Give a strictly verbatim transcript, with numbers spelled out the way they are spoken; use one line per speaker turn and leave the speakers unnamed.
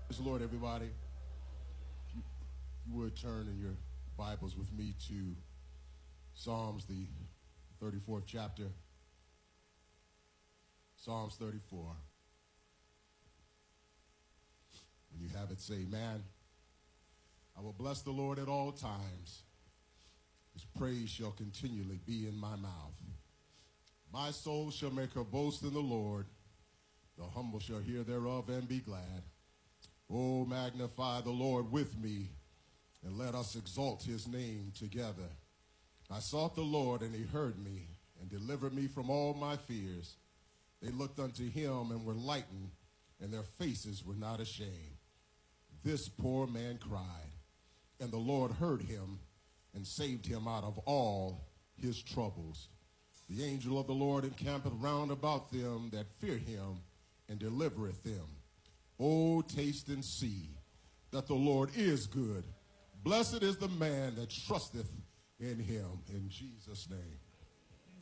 Praise the Lord, everybody. If you, if you would turn in your Bibles with me to Psalms, the thirty-fourth chapter. Psalms thirty-four. When you have it, say amen. I will bless the Lord at all times. His praise shall continually be in my mouth. My soul shall make her boast in the Lord. The humble shall hear thereof and be glad. Oh, magnify the Lord with me, and let us exalt his name together. I sought the Lord, and he heard me, and delivered me from all my fears. They looked unto him and were lightened, and their faces were not ashamed. This poor man cried, and the Lord heard him, and saved him out of all his troubles. The angel of the Lord encampeth round about them that fear him, and delivereth them. Oh, taste and see that the Lord is good. Blessed is the man that trusteth in him. In Jesus' name.